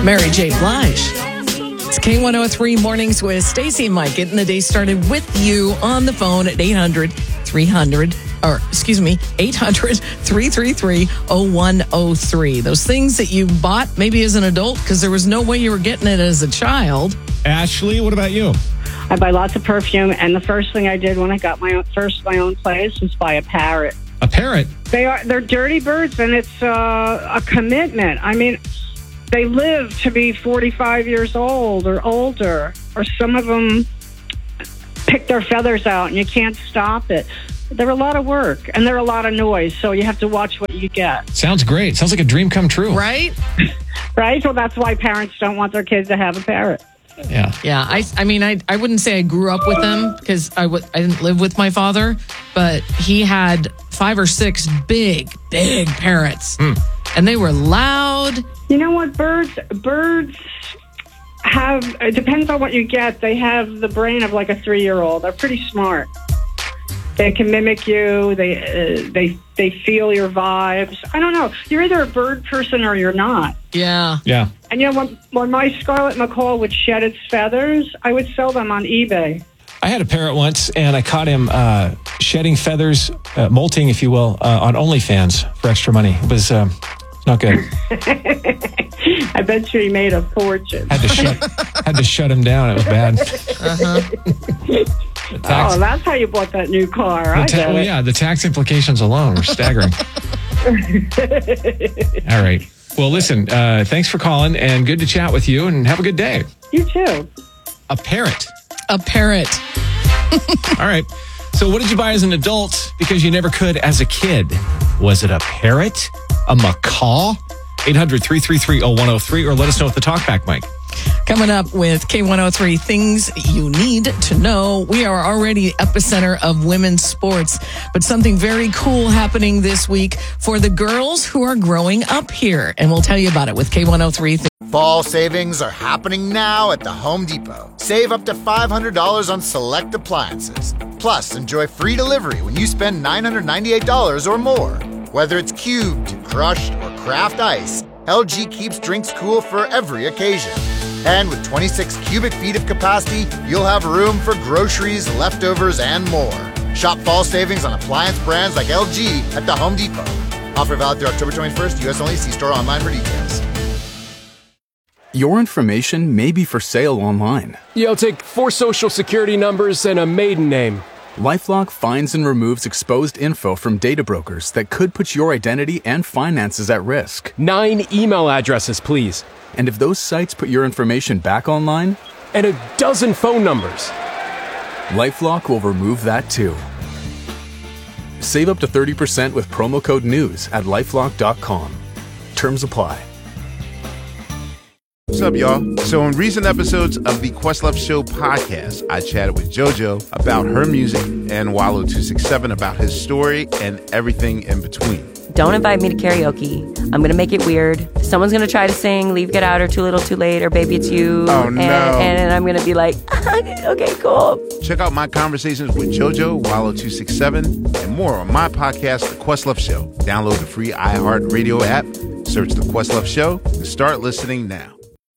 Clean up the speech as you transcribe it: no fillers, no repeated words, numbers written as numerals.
Mary J. Blige. It's K103 Mornings with Stacey and Mike. Getting the day started with you on the phone at 800-333-0103. Those things that you bought maybe as an adult because there was no way you were getting it as a child. Ashley, what about you? I buy lots of perfume, and the first thing I did when I got my own place was buy a parrot. A parrot? They're dirty birds, and it's a commitment. I mean, they live to be 45 years old or older, or some of them pick their feathers out, and you can't stop it. They're a lot of work, and they're a lot of noise, so you have to watch what you get. Sounds great. Sounds like a dream come true. Right? Right? Well, that's why parents don't want their kids to have a parrot. Yeah. Yeah, I mean, I wouldn't say I grew up with them because I didn't live with my father, but he had 5 or 6 big parrots, and they were loud. You know what? Birds have, it depends on what you get. They have the brain of like a 3-year-old. They're pretty smart. They can mimic you. They feel your vibes. I don't know. You're either a bird person or you're not. Yeah. Yeah. And you know, when my scarlet macaw would shed its feathers, I would sell them on eBay. I had a parrot once, and I caught him shedding feathers, molting, if you will, on OnlyFans for extra money. It was not good. I bet you he made a fortune. Had to shut him down. It was bad. Oh, that's how you bought that new car. The tax implications alone were staggering. All right. Well, listen, thanks for calling, and good to chat with you, and have a good day. You too. A parrot. A parrot. All right. So what did you buy as an adult because you never could as a kid? Was it a parrot? A macaw? 800-333-0103, or let us know at the Talkback mic. Coming up with K103 Things You Need to Know. We are already epicenter of women's sports, but something very cool happening this week for the girls who are growing up here. And we'll tell you about it with K103 Things. Fall savings are happening now at the Home Depot. Save up to $500 on select appliances. Plus, enjoy free delivery when you spend $998 or more. Whether it's cubed, crushed, or craft ice, LG keeps drinks cool for every occasion. And with 26 cubic feet of capacity, you'll have room for groceries, leftovers, and more. Shop fall savings on appliance brands like LG at the Home Depot. Offer valid through October 21st, U.S. only. See store online for details. Your information may be for sale online. Yeah, I'll take 4 social security numbers and a maiden name. LifeLock finds and removes exposed info from data brokers that could put your identity and finances at risk. 9 email addresses, please. And if those sites put your information back online? And a dozen phone numbers. LifeLock will remove that too. Save up to 30% with promo code NEWS at LifeLock.com. Terms apply. What's up, y'all? So in recent episodes of the Questlove Show podcast, I chatted with JoJo about her music and Wallo267 about his story and everything in between. Don't invite me to karaoke. I'm going to make it weird. Someone's going to try to sing Leave, Get Out, or Too Little, Too Late, or Baby It's You. Oh, no. And I'm going to be like, okay, cool. Check out my conversations with JoJo, Wallo267, and more on my podcast, The Questlove Show. Download the free iHeartRadio app, search The Questlove Show, and start listening now.